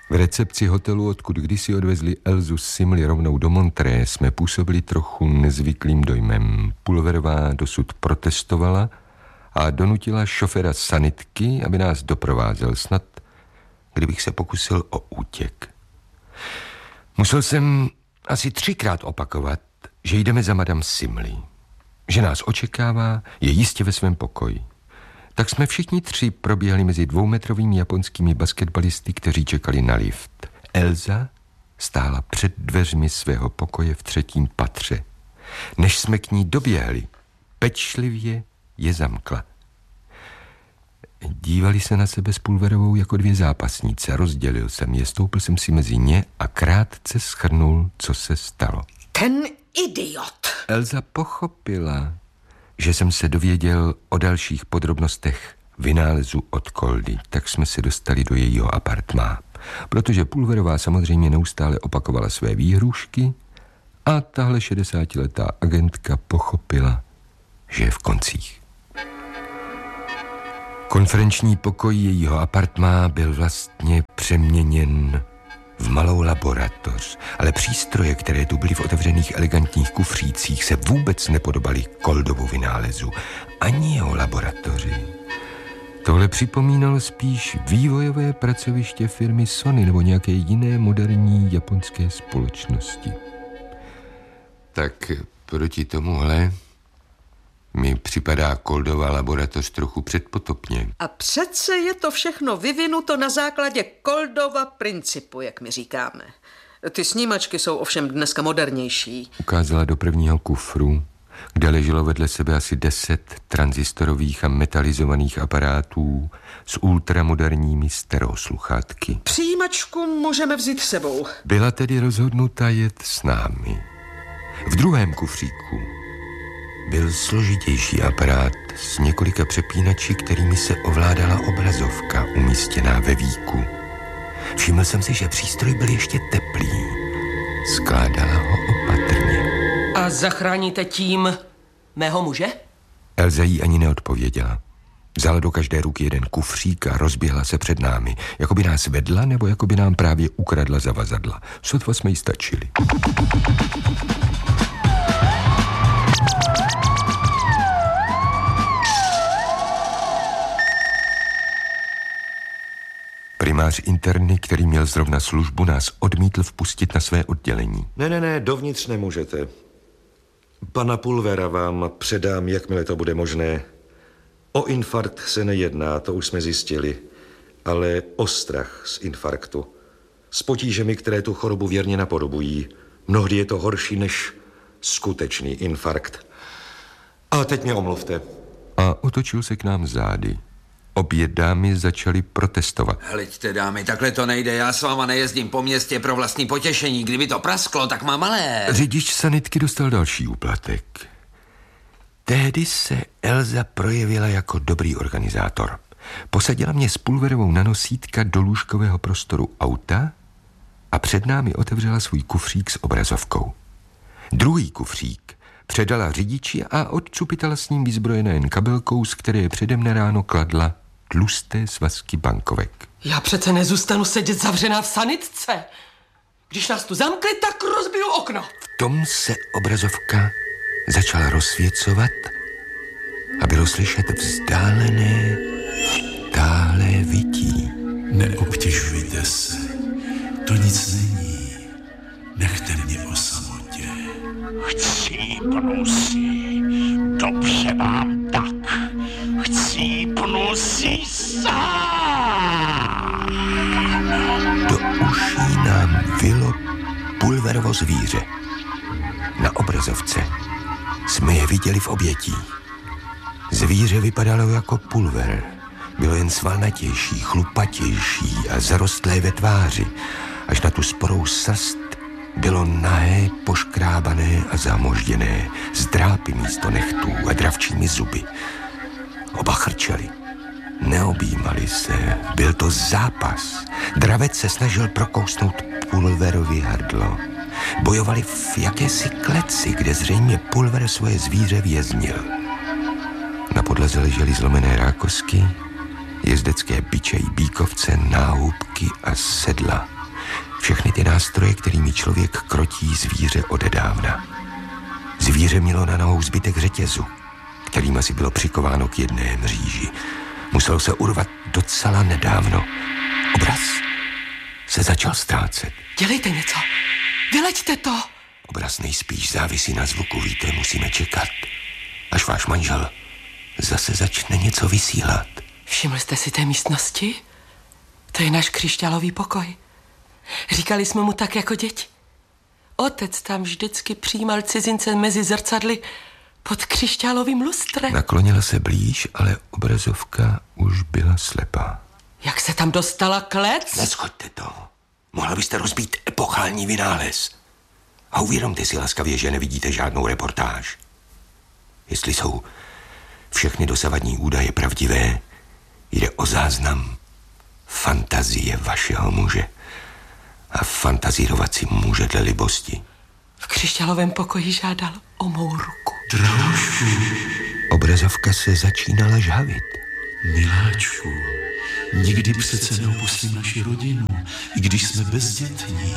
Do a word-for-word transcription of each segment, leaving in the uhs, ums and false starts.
V recepci hotelu, odkud kdysi odvezli Elzu Simli rovnou do Montré, jsme působili trochu nezvyklým dojmem. Pulverová dosud protestovala a donutila šoféra sanitky, aby nás doprovázel, snad kdybych se pokusil o útěk. Musel jsem asi třikrát opakovat, že jdeme za madam Simli, že nás očekává, je jistě ve svém pokoji. Tak jsme všichni tři proběhli mezi dvoumetrovými japonskými basketbalisty, kteří čekali na lift. Elza stála před dveřmi svého pokoje v třetím patře. Než jsme k ní doběhli, pečlivě je zamkla. Dívali se na sebe s Pulverovou jako dvě zápasnice. Rozdělil jsem je, stoupil jsem si mezi ně a krátce shrnul, co se stalo. Ten idiot! Elza pochopila, že jsem se dověděl o dalších podrobnostech vynálezu od Koldy, tak jsme se dostali do jejího apartmá. Protože Pulverová samozřejmě neustále opakovala své výhrušky a tahle šedesátiletá agentka pochopila, že je v koncích. Konferenční pokoj jejího apartmá byl vlastně přeměněn v malou laboratoř, ale přístroje, které tu byly v otevřených elegantních kufřících, se vůbec nepodobaly Koldovu vynálezu, ani jeho laboratoři. Tohle připomínalo spíš vývojové pracoviště firmy Sony nebo nějaké jiné moderní japonské společnosti. Tak proti tomuhle mi připadá Koldova laboratoř trochu předpotopně. A přece je to všechno vyvinuto na základě Koldova principu, jak my říkáme. Ty snímačky jsou ovšem dneska modernější. Ukázala do prvního kufru, kde leželo vedle sebe asi deset tranzistorových a metalizovaných aparátů s ultramoderními stereosluchátky. Přijímačku můžeme vzít sebou. Byla tedy rozhodnuta jet s námi. V druhém kufříku byl složitější aparát s několika přepínači, kterými se ovládala obrazovka umístěná ve víku. Všiml jsem si, že přístroj byl ještě teplý. Skládala ho opatrně. A zachráníte tím mého muže? Elza jí ani neodpověděla. Vzala do každé ruky jeden kufřík a rozběhla se před námi. Jako by nás vedla, nebo jako by nám právě ukradla zavazadla. Sotva jsme jí stačili. Primář interny, který měl zrovna službu, nás odmítl vpustit na své oddělení. Ne, ne, ne, dovnitř nemůžete. Pana Pulvera vám předám, jakmile to bude možné. O infarkt se nejedná, to už jsme zjistili, ale o strach z infarktu. S potížemi, které tu chorobu věrně napodobují. Mnohdy je to horší než skutečný infarkt. A teď mě omluvte. A otočil se k nám zády. Obě dámy začaly protestovat. Hleďte, dámy, takhle to nejde. Já s váma nejezdím po městě pro vlastní potěšení. Kdyby to prasklo, tak má malé. Řidič sanitky dostal další úplatek. Tehdy se Elza projevila jako dobrý organizátor. Posadila mě s Pulverovou na nosítka do lůžkového prostoru auta a před námi otevřela svůj kufřík s obrazovkou. Druhý kufřík předala řidiči a odcupitala s ním vyzbrojené jen kabelkou, z které přede mne ráno kladla tlusté svazky bankovek. Já přece nezůstanu sedět zavřená v sanitce. Když nás tu zamkli, tak rozbiju okno. V tom se obrazovka začala rozsvěcovat a bylo slyšet vzdálené, táhlé vytí. Neobtěžujte se, to nic není. Nechte mě o samotě. Chcípnu si, dobře vám tak. Chcípnu si sám. Do uší nám vylo Pulverovo zvíře. Na obrazovce jsme je viděli v obětí. Zvíře vypadalo jako Pulver. Bylo jen svalnatější, chlupatější a zarostlé ve tváři. Až na tu sporou srst bylo nahé, poškrábané a zamožděné, s drápy místo nechtů a dravčími zuby. Oba chrčeli, neobjímali se, byl to zápas. Dravec se snažil prokousnout Pulverovi hrdlo. Bojovali v jakési kleci, kde zřejmě Pulver svoje zvíře věznil. Na podlaze ležely zlomené rákosky, jezdecké biče i bíkovce, náhubky a sedla. Všechny ty nástroje, kterými člověk krotí zvíře odedávna. Zvíře mělo na nohou zbytek řetězu, kterým asi bylo přikováno k jedné mříži. Muselo se urvat docela nedávno. Obraz se začal ztrácet. Dělejte něco. Vyleďte to. Obraz nejspíš závisí na zvuku, víte, musíme čekat, až váš manžel zase začne něco vysílat. Všiml jste si té místnosti? To je náš křišťálový pokoj. Říkali jsme mu tak jako děti. Otec tam vždycky přijímal cizince mezi zrcadly pod křišťálovým lustrem. Naklonila se blíž, ale obrazovka už byla slepá. Jak se tam dostala klec? Neschoďte to. Mohla byste rozbít epochální vynález. A uvědomte si laskavě, že nevidíte žádnou reportáž. Jestli jsou všechny dosavadní údaje pravdivé, jde o záznam fantazie vašeho muže. A fantazírovat si může dle libosti. V křišťálovém pokoji žádal o mou ruku. Drahošku. Obrazovka se začínala žhavit. Miláčku, nikdy přece neopustím naši rodinu, i když jsme bezdětní.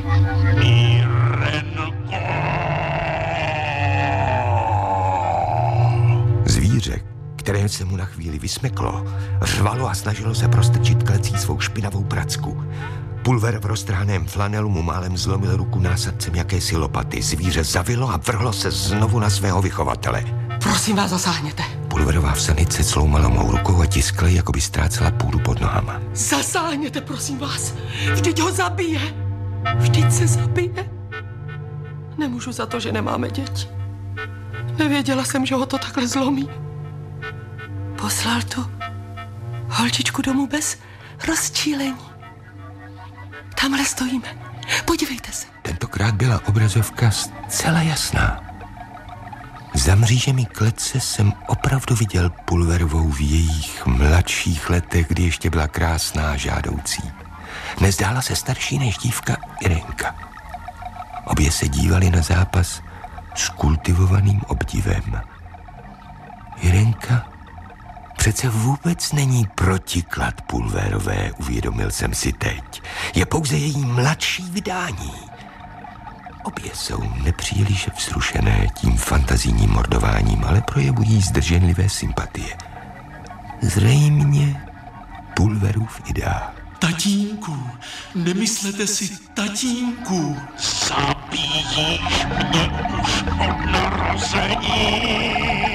Zvíře, které se mu na chvíli vysmeklo, řvalo a snažilo se prostrčit klecí svou špinavou pracku. Pulver v roztrhaném flanelu mu málem zlomil ruku násadcem jakési lopaty. Zvíře zavilo a vrhlo se znovu na svého vychovatele. Prosím vás, zasáhněte. Pulverová v sanice cloumala mou rukou a tiskla, jako by ztrácela půdu pod nohama. Zasáhněte, prosím vás. Vždyť ho zabije. Vždyť se zabije. Nemůžu za to, že nemáme děti. Nevěděla jsem, že ho to takhle zlomí. Poslal tu holčičku domů bez rozčílení. Tamhle stojíme. Podívejte se. Tentokrát byla obrazovka zcela jasná. Za mřížemi klece jsem opravdu viděl Pulverovou v jejich mladších letech, kdy ještě byla krásná a žádoucí. Nezdála se starší než dívka Irenka. Obě se dívali na zápas s kultivovaným obdivem. Irenka přece vůbec není protiklad Pulverové, uvědomil jsem si teď. Je pouze její mladší vydání. Obě jsou nepříliš vzrušené tím fantazijním mordováním, ale projevují zdrženlivé sympatie. Zřejmě Pulverův ideál. Tatínku, nemyslete si, tatínku. Zabíjíš mě už od narození.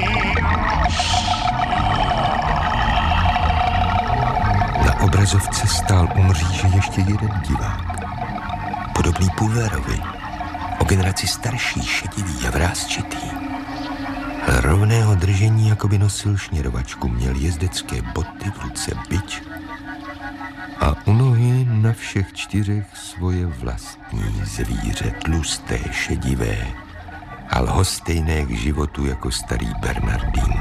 Na obrazovce stál u mříže ještě jeden divák. Podobný Pulverovi, o generaci starší, šedivý a vrásčitý. Rovného držení, jako by nosil šněrovačku, měl jezdecké boty, v ruce bič a u nohy na všech čtyřech svoje vlastní zvíře, tlusté, šedivé a lhostejné k životu jako starý Bernardín.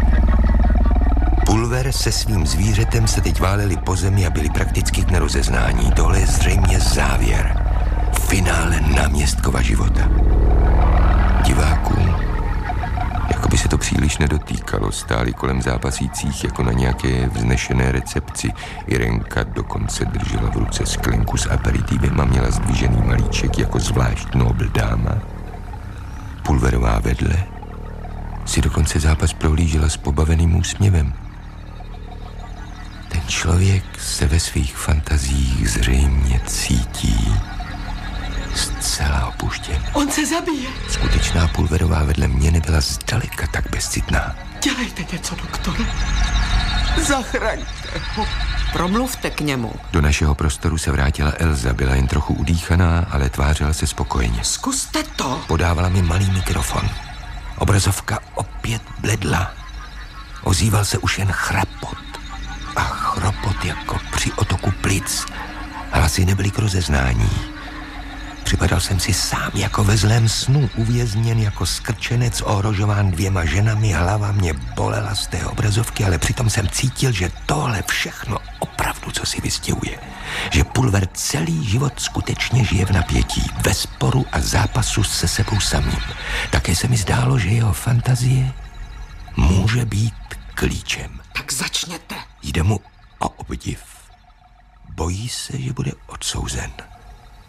Pulver se svým zvířetem se teď váleli po zemi a byli prakticky k nerozeznání. Tohle je zřejmě závěr, finále náměstkova života. Divákům, jako by se to příliš nedotýkalo, stáli kolem zápasících jako na nějaké vznešené recepci. Irenka dokonce držela v ruce sklenku s aperitivem a měla zdvižený malíček jako zvlášť nobl dáma. Pulverová vedle si dokonce zápas prohlížela s pobaveným úsměvem. Ten člověk se ve svých fantazích zřejmě cítí zcela opuštěn. On se zabije. Skutečná Pulverová vedle mě nebyla zdaleka tak bezcitná. Dělejte něco, doktore. Zachraňte ho. Promluvte k němu. Do našeho prostoru se vrátila Elza, byla jen trochu udýchaná, ale tvářila se spokojeně. Zkuste to. Podávala mi malý mikrofon. Obrazovka opět bledla. Ozýval se už jen chrapot a chropot jako při otoku plic. Hlasy nebyly k rozeznání. Připadal jsem si sám jako ve zlém snu, uvězněn jako skrčenec, ohrožován dvěma ženami. Hlava mě bolela z té obrazovky, ale přitom jsem cítil, že tohle všechno opravdu co si vystěhuje. Že Pulver celý život skutečně žije v napětí, ve sporu a zápasu se sebou samým. Také se mi zdálo, že jeho fantazie může být klíčem. Tak začněte. Jde mu o obdiv. Bojí se, že bude odsouzen.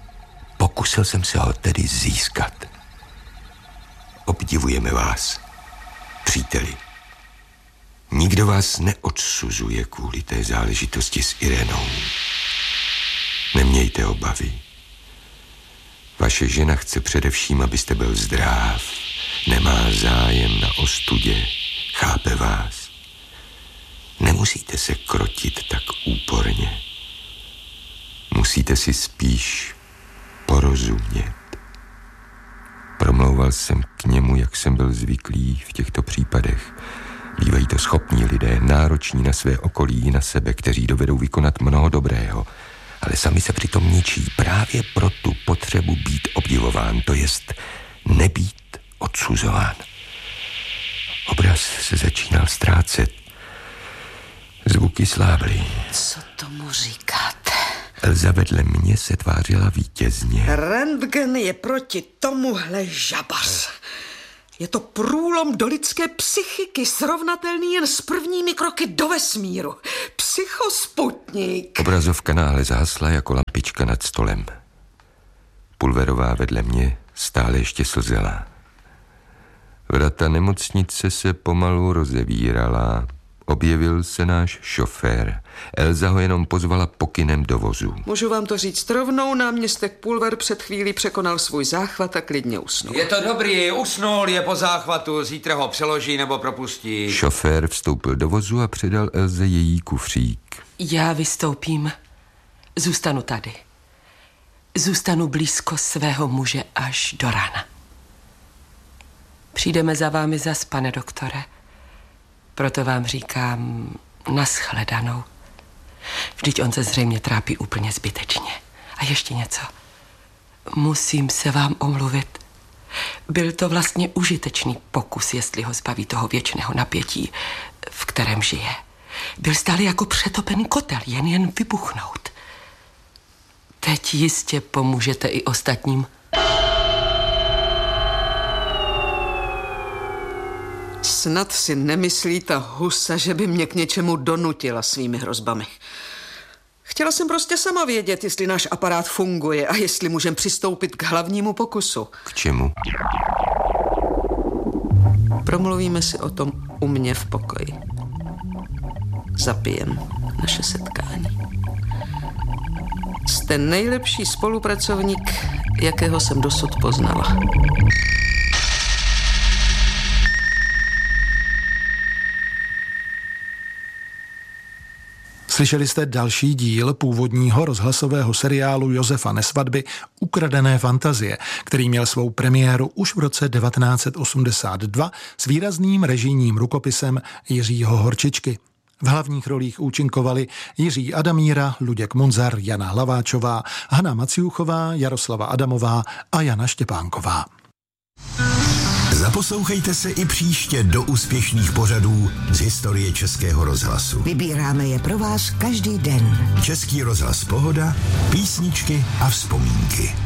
Pokusil jsem se ho tedy získat. Obdivujeme vás, příteli. Nikdo vás neodsuzuje kvůli té záležitosti s Irenou. Nemějte obavy. Vaše žena chce především, abyste byl zdráv. Nemá zájem na ostudě. Chápe vás. Nemusíte se krotit tak úporně. Musíte si spíš porozumět. Promlouval jsem k němu, jak jsem byl zvyklý v těchto případech. Bývají to schopní lidé, nároční na své okolí i na sebe, kteří dovedou vykonat mnoho dobrého, ale sami se přitom ničí právě pro tu potřebu být obdivován, to jest nebýt odsuzován. Obraz se začínal ztrácet. Zvuky slábly. Co tomu říkáte? Elza vedle mě se tvářila vítězně. Rentgen je proti tomuhle žabař. Je to průlom do lidské psychiky, srovnatelný jen s prvními kroky do vesmíru. Psychosputnik. Obrazovka náhle zahasla jako lampička nad stolem. Pulverová vedle mě stále ještě slzela. Vrata nemocnice se pomalu rozevírala. Objevil se náš šofér. Elza ho jenom pozvala pokynem do vozu. Můžu vám to říct rovnou, náměstek Pulver před chvílí překonal svůj záchvat a klidně usnul. Je to dobrý, usnul, je po záchvatu, zítra ho přeloží nebo propustí. Šofér vstoupil do vozu a předal Elze její kufřík. Já vystoupím. Zůstanu tady. Zůstanu blízko svého muže až do rána. Přijdeme za vámi zas, pane doktore. Proto vám říkám nashledanou. Vždyť on se zřejmě trápí úplně zbytečně. A ještě něco. Musím se vám omluvit. Byl to vlastně užitečný pokus, jestli ho zbaví toho věčného napětí, v kterém žije. Byl stále jako přetopený kotel, jen jen vybuchnout. Teď jistě pomůžete i ostatním. Snad si nemyslí ta husa, že by mě k něčemu donutila svými hrozbami. Chtěla jsem prostě sama vědět, jestli náš aparát funguje a jestli můžeme přistoupit k hlavnímu pokusu. K čemu? Promluvíme si o tom u mě v pokoji. Zapijem naše setkání. Jste nejlepší spolupracovník, jakého jsem dosud poznala. Slyšeli jste další díl původního rozhlasového seriálu Josefa Nesvadby Ukradené fantazie, který měl svou premiéru už v roce devatenáct set osmdesát dva s výrazným režijním rukopisem Jiřího Horčičky. V hlavních rolích účinkovali Jiří Adamíra, Luděk Munzar, Jana Hlaváčová, Hana Maciuchová, Jaroslava Adamová a Jana Štěpánková. Zaposlouchejte se i příště do úspěšných pořadů z historie Českého rozhlasu. Vybíráme je pro vás každý den. Český rozhlas Pohoda, písničky a vzpomínky.